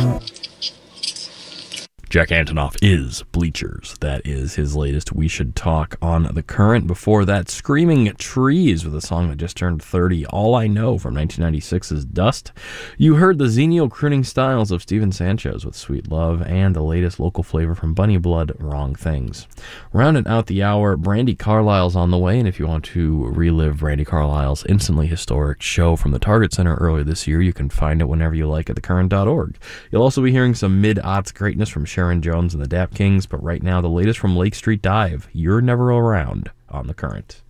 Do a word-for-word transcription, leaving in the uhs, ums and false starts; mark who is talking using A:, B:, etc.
A: Jack Antonoff is Bleachers. That is his latest We Should Talk on The Current. Before that, Screaming Trees with a song that just turned thirty, All I Know from nineteen ninety-six's Dust. You heard the Xennial crooning styles of Steven Sanchez with Sweet Love, and the latest local flavor from Bunny Blood, Wrong Things. Rounding out the hour, Brandi Carlile's on the way, and if you want to relive Brandi Carlile's instantly historic show from the Target Center earlier this year, you can find it whenever you like at the current dot org. You'll also be hearing some mid-aughts greatness from Sharon Jones and the Dap Kings, but right now the latest from Lake Street Dive, You're Never Around, on The Current.